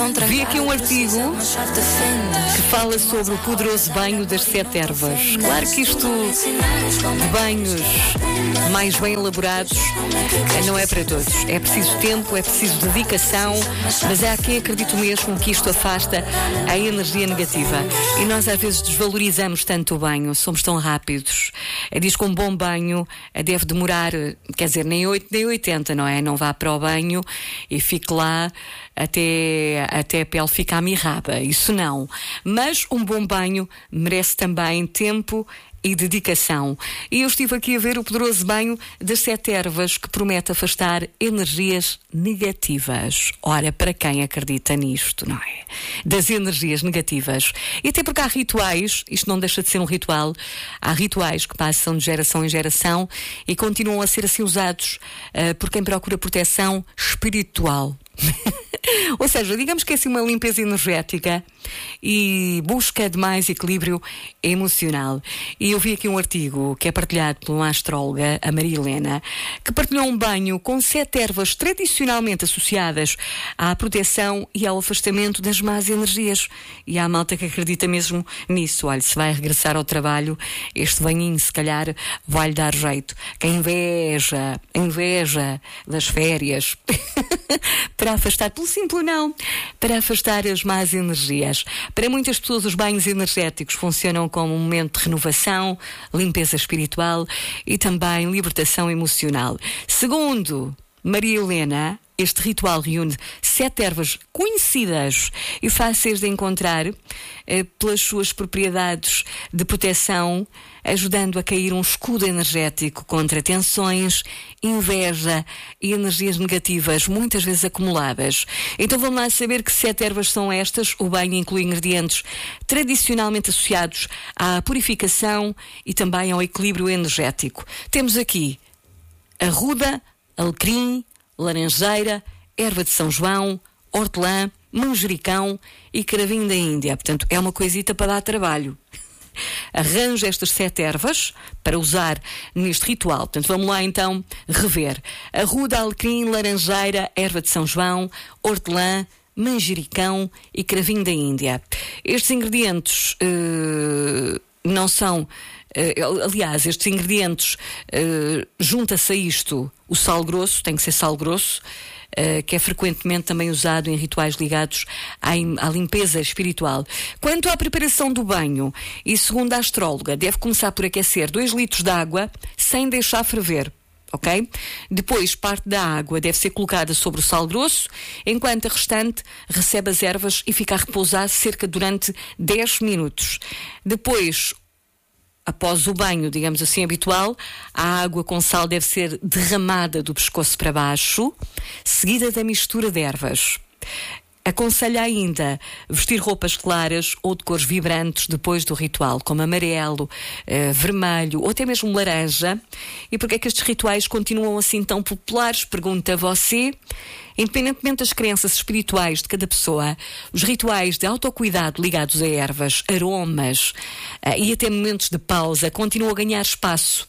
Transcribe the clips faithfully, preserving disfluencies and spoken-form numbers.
Vi aqui um artigo que fala sobre o poderoso banho das sete ervas. Claro que isto de banhos mais bem elaborados não é para todos. É preciso tempo, é preciso dedicação, mas há quem acredite mesmo que isto afasta a energia negativa. E nós às vezes desvalorizamos tanto o banho, somos tão rápidos. Diz que um bom banho deve demorar, quer dizer, nem oito nem oitenta, não é? Não vá para o banho e fique lá até, até a pele ficar mirrada. Isso não. Mas um bom banho merece também tempo e dedicação. E eu estive aqui a ver o poderoso banho das sete ervas, que promete afastar energias negativas. Ora, para quem acredita nisto, não é? Das energias negativas. E até porque há rituais, isto não deixa de ser um ritual, há rituais que passam de geração em geração e continuam a ser assim usados uh, por quem procura proteção espiritual. Ou seja, digamos que é assim uma limpeza energética e busca de mais equilíbrio emocional. E eu vi aqui um artigo que é partilhado por uma astróloga, a Maria Helena, que partilhou um banho com sete ervas tradicionalmente associadas à proteção e ao afastamento das más energias. E há malta que acredita mesmo nisso. Olha, se vai regressar ao trabalho, este banhinho se calhar vai-lhe dar jeito. Que inveja, inveja das férias para afastar, pelo simples não, para afastar as más energias. Para muitas pessoas os banhos energéticos funcionam como um momento de renovação, limpeza espiritual e também libertação emocional. Segundo Maria Helena, este ritual reúne sete ervas conhecidas e fáceis de encontrar eh, pelas suas propriedades de proteção, ajudando a cair um escudo energético contra tensões, inveja e energias negativas, muitas vezes acumuladas. Então vamos lá saber que sete ervas são estas. O banho inclui ingredientes tradicionalmente associados à purificação e também ao equilíbrio energético. Temos aqui arruda, alecrim, laranjeira, erva de São João, hortelã, manjericão e cravinho da Índia. Portanto, é uma coisita para dar trabalho. Arranje estas sete ervas para usar neste ritual. Portanto, vamos lá então rever. Arruda, alecrim, laranjeira, erva de São João, hortelã, manjericão e cravinho da Índia. Estes ingredientes uh, não são... Uh, aliás, estes ingredientes, uh, junta-se a isto o sal grosso, tem que ser sal grosso, uh, que é frequentemente também usado em rituais ligados à, à limpeza espiritual. Quanto à preparação do banho, e segundo a astróloga, deve começar por aquecer dois litros de água sem deixar ferver. Ok? Depois, parte da água deve ser colocada sobre o sal grosso, enquanto a restante recebe as ervas e fica a repousar cerca durante dez minutos. Depois, após o banho, digamos assim, habitual, a água com sal deve ser derramada do pescoço para baixo, seguida da mistura de ervas. Aconselha ainda vestir roupas claras ou de cores vibrantes depois do ritual, como amarelo, eh, vermelho ou até mesmo laranja. E porquê é que estes rituais continuam assim tão populares? Pergunta você. Independentemente das crenças espirituais de cada pessoa, os rituais de autocuidado ligados a ervas, aromas eh, e até momentos de pausa continuam a ganhar espaço.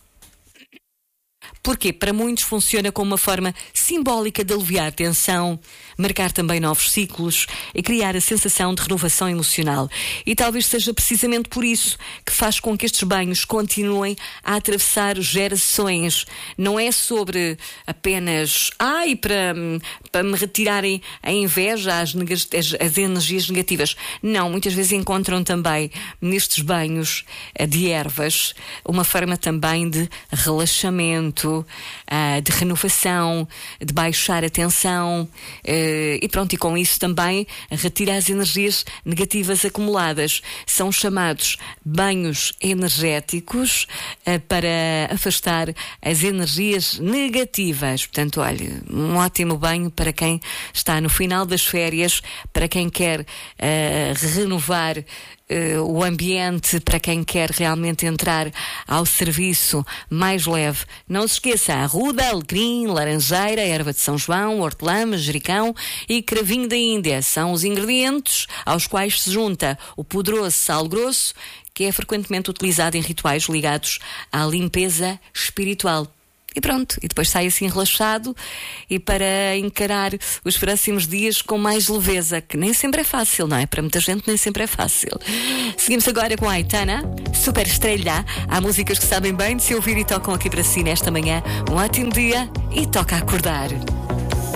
Porque para muitos funciona como uma forma simbólica de aliviar tensão, marcar também novos ciclos e criar a sensação de renovação emocional. E talvez seja precisamente por isso que faz com que estes banhos continuem a atravessar gerações. Não é sobre apenas ai, para, para me retirarem a inveja, as, as, as energias negativas. Não, muitas vezes encontram também nestes banhos de ervas uma forma também de relaxamento, de renovação, de baixar a tensão, e pronto, e com isso também retira as energias negativas acumuladas. São chamados banhos energéticos para afastar as energias negativas. Portanto, olha, um ótimo banho para quem está no final das férias, para quem quer uh, renovar Uh, o ambiente, para quem quer realmente entrar ao serviço mais leve. Não se esqueça, arruda, alecrim, laranjeira, erva de São João, hortelã, manjericão e cravinho da Índia. São os ingredientes aos quais se junta o poderoso sal grosso, que é frequentemente utilizado em rituais ligados à limpeza espiritual. E pronto, e depois sai assim relaxado e para encarar os próximos dias com mais leveza, que nem sempre é fácil, não é? Para muita gente nem sempre é fácil. Seguimos agora com a Aitana, super estrela. Há músicas que sabem bem de se ouvir e tocam aqui para si nesta manhã. Um ótimo dia e toca acordar.